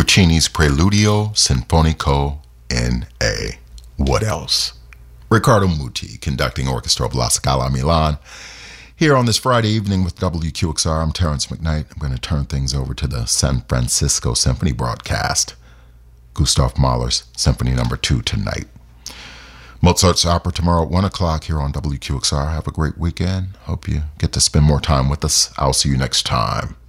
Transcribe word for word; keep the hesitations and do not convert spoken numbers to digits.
Puccini's Preludio Sinfonico in A. What else? Riccardo Muti conducting Orchestra of La Scala Milan. Here on this Friday evening with W Q X R, I'm Terrence McKnight. I'm going to turn things over to the San Francisco Symphony broadcast. Gustav Mahler's Symphony Number two tonight. Mozart's opera tomorrow at one o'clock here on W Q X R. Have a great weekend. Hope you get to spend more time with us. I'll see you next time.